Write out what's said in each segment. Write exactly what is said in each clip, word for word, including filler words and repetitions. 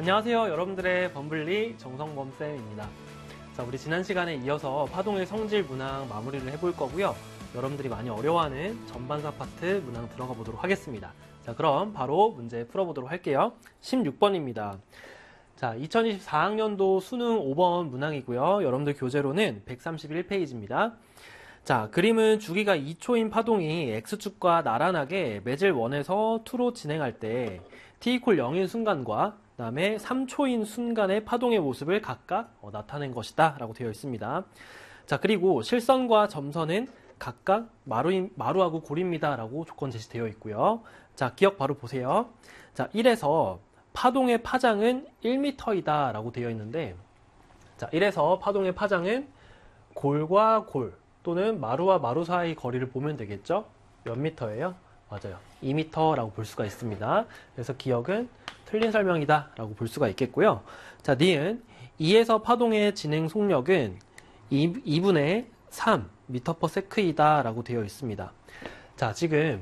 안녕하세요. 여러분들의 범블리 정성범쌤입니다. 자, 우리 지난 시간에 이어서 파동의 성질 문항 마무리를 해볼 거고요. 여러분들이 많이 어려워하는 전반사 파트 문항 들어가 보도록 하겠습니다. 자, 그럼 바로 문제 풀어보도록 할게요. 십육 번입니다. 자, 이천이십사 학년도 수능 오 번 문항이고요. 여러분들 교재로는 백삼십일 페이지입니다. 자, 그림은 주기가 이 초인 파동이 X축과 나란하게 매질 일에서 이로 진행할 때 t 이퀄 영인 순간과 그 다음에 삼 초인 순간의 파동의 모습을 각각 어, 나타낸 것이다 라고 되어 있습니다. 자, 그리고 실선과 점선은 각각 마루인, 마루하고 골입니다 라고 조건 제시되어 있고요. 자, 기억 바로 보세요. 자, 일에서 파동의 파장은 일 미터이다 라고 되어 있는데, 자, 일에서 파동의 파장은 골과 골 또는 마루와 마루 사이 거리를 보면 되겠죠? 몇 미터예요? 맞아요. 이 미터라고 볼 수가 있습니다. 그래서 기억은 틀린 설명이다 라고 볼 수가 있겠고요. 자, 니은 이에서 파동의 진행 속력은 이분의 삼 미터 퍼 세컨드이다 라고 되어 있습니다. 자, 지금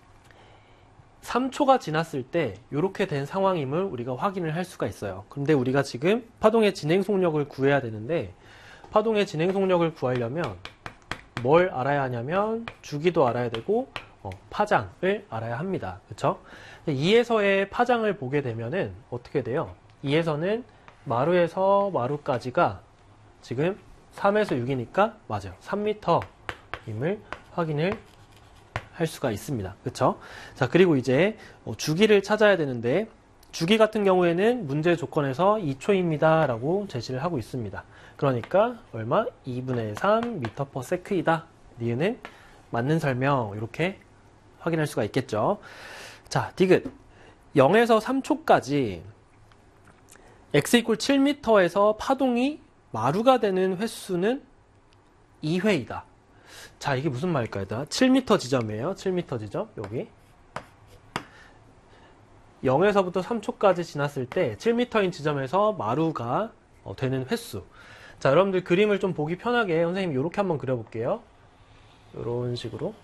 삼 초가 지났을 때 이렇게 된 상황임을 우리가 확인을 할 수가 있어요. 그런데 우리가 지금 파동의 진행 속력을 구해야 되는데, 파동의 진행 속력을 구하려면 뭘 알아야 하냐면 주기도 알아야 되고 어, 파장을 알아야 합니다. 그쵸? 이에서의 파장을 보게 되면은 어떻게 돼요? 이에서는 마루에서 마루까지가 지금 삼에서 육이니까 맞아요. 삼 미터임을 확인을 할 수가 있습니다. 그쵸? 자, 그리고 이제 주기를 찾아야 되는데, 주기 같은 경우에는 문제 조건에서 이 초입니다 라고 제시를 하고 있습니다. 그러니까 얼마? 이분의 삼 미터 퍼 세컨드이다. 니은은 맞는 설명 이렇게 확인할 수가 있겠죠. 자, 디귿 영에서 삼 초까지 x 이퀄 칠 미터에서 파동이 마루가 되는 횟수는 이 회이다. 자, 이게 무슨 말일까요? 칠 미터 지점이에요. 칠 미터 지점 여기 영에서부터 삼 초까지 지났을 때 칠 미터인 지점에서 마루가 되는 횟수. 자, 여러분들 그림을 좀 보기 편하게 선생님이 이렇게 한번 그려볼게요. 이런 식으로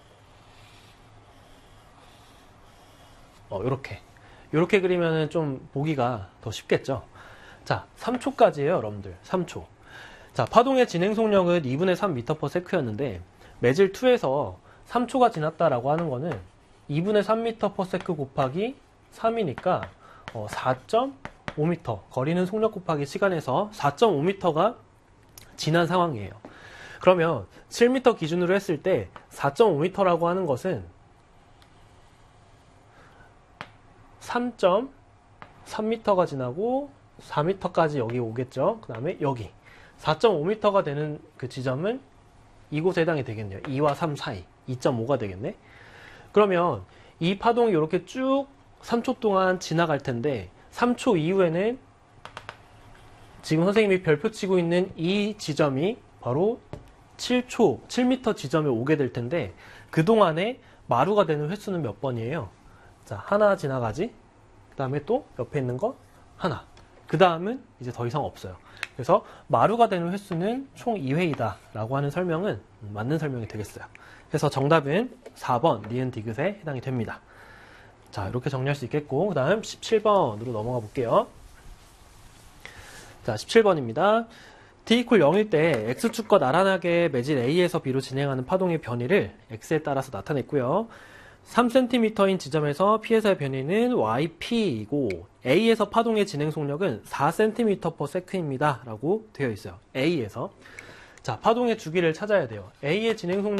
어, 요렇게. 요렇게 그리면은 좀 보기가 더 쉽겠죠? 자, 삼 초까지예요, 여러분들. 삼 초. 자, 파동의 진행 속력은 이분의 삼 미터 퍼 세컨드였는데, 매질 이에서 삼 초가 지났다라고 하는 거는 이분의 삼 미터 퍼 세컨드 곱하기 삼이니까 어, 사 점 오 미터. 거리는 속력 곱하기 시간에서 사 점 오 미터가 지난 상황이에요. 그러면 칠 미터 기준으로 했을 때 사 점 오 미터라고 하는 것은 삼 점 삼 미터가 지나고 사 미터까지 여기 오겠죠. 그 다음에 여기 사 점 오 미터가 되는 그 지점은 이곳에 해당이 되겠네요. 이와 삼 사이 이 점 오가 되겠네. 그러면 이 파동이 이렇게 쭉 삼 초 동안 지나갈 텐데, 삼 초 이후에는 지금 선생님이 별표 치고 있는 이 지점이 바로 칠 초, 칠 미터 지점에 오게 될 텐데, 그동안에 마루가 되는 횟수는 몇 번이에요? 자, 하나 지나가지. 그 다음에 또 옆에 있는 거 하나. 그 다음은 이제 더 이상 없어요. 그래서 마루가 되는 횟수는 총 이 회이다 라고 하는 설명은 맞는 설명이 되겠어요. 그래서 정답은 사 번 니은 디귿에 해당이 됩니다. 자, 이렇게 정리할 수 있겠고, 그 다음 십칠 번으로 넘어가 볼게요. 자, 십칠 번입니다. t 이퀄 영일 때 x축과 나란하게 매질 A에서 B로 진행하는 파동의 변이를 x에 따라서 나타냈고요. 삼 센티미터인 지점에서 P에서의 변이는 와이피이고 A에서 파동의 진행 속력은 사 센티미터 퍼 세컨드입니다 라고 되어 있어요. A에서. 자, 파동의 주기를 찾아야 돼요. A의 진행 속력